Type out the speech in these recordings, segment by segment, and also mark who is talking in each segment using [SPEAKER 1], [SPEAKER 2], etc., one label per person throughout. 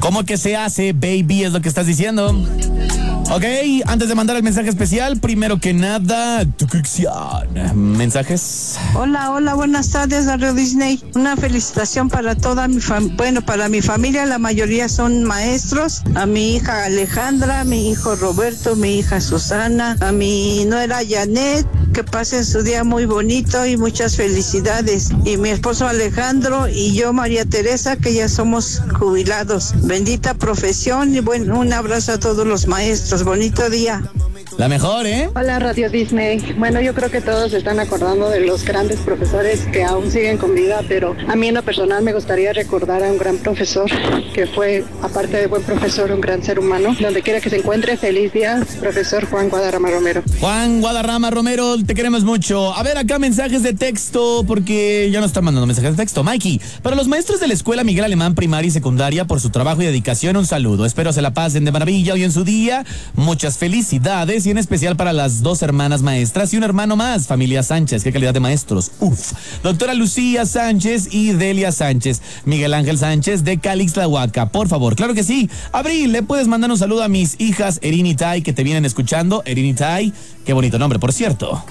[SPEAKER 1] ¿Cómo que se hace, baby? Es lo que estás diciendo. Ok, antes de mandar el mensaje especial, primero que nada, tu conexión. ¿Mensajes?
[SPEAKER 2] Hola, buenas tardes, Radio Disney. Una felicitación para toda mi para mi familia, la mayoría son maestros. A mi hija Alejandra, a mi hijo Roberto, mi hija Susana, a mi nuera Janet, que pasen su día muy bonito y muchas felicidades. Y mi esposo Alejandro y yo, María Teresa, que ya somos jubilados. Bendita profesión y bueno, un abrazo a todos los maestros. Bonito día.
[SPEAKER 1] La mejor, ¿eh?
[SPEAKER 3] Hola, Radio Disney. Bueno, yo creo que todos se están acordando de los grandes profesores que aún siguen con vida, pero a mí en lo personal me gustaría recordar a un gran profesor que fue, aparte de buen profesor, un gran ser humano. Donde quiera que se encuentre, feliz día, profesor Juan Guadarrama Romero.
[SPEAKER 1] Juan Guadarrama Romero, te queremos mucho. A ver, acá mensajes de texto, porque ya nos están mandando mensajes de texto. Mikey, para los maestros de la escuela Miguel Alemán, primaria y secundaria, por su trabajo y dedicación, un saludo. Espero se la pasen de maravilla hoy en su día. Muchas felicidades y en especial para las dos hermanas maestras y un hermano más, familia Sánchez. Qué calidad de maestros. Uf. Doctora Lucía Sánchez y Delia Sánchez. Miguel Ángel Sánchez de Calixtlahuaca. Por favor, claro que sí. Abril, ¿le puedes mandar un saludo a mis hijas Erin y Tai que te vienen escuchando? Erin y Tai, qué bonito nombre, por cierto.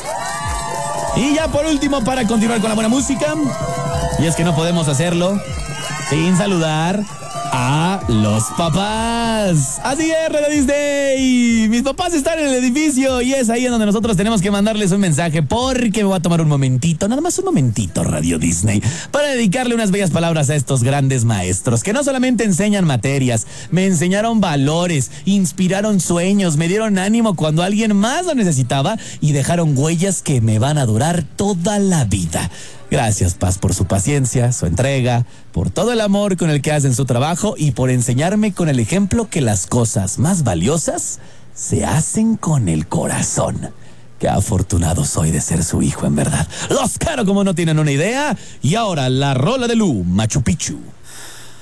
[SPEAKER 1] Y ya por último, para continuar con la buena música, y es que no podemos hacerlo sin saludar a los papás. Así es, Radio Disney. Mis papás están en el edificio y es ahí en donde nosotros tenemos que mandarles un mensaje, porque me voy a tomar un momentito, nada más un momentito, Radio Disney, para dedicarle unas bellas palabras a estos grandes maestros que no solamente enseñan materias, me enseñaron valores, inspiraron sueños, me dieron ánimo cuando alguien más lo necesitaba y dejaron huellas que me van a durar toda la vida. Gracias, Paz, por su paciencia, su entrega, por todo el amor con el que hacen su trabajo y por enseñarme con el ejemplo que las cosas más valiosas se hacen con el corazón. Qué afortunado soy de ser su hijo, en verdad. Los quiero como no tienen una idea. Y ahora la rola de Lu, Machu Picchu.